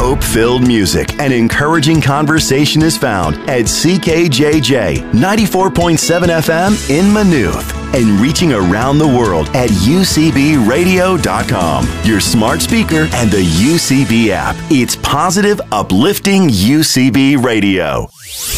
Hope-filled music and encouraging conversation is found at CKJJ 94.7 FM in Maynooth and reaching around the world at UCBradio.com, your smart speaker and the UCB app. It's positive, uplifting UCB Radio.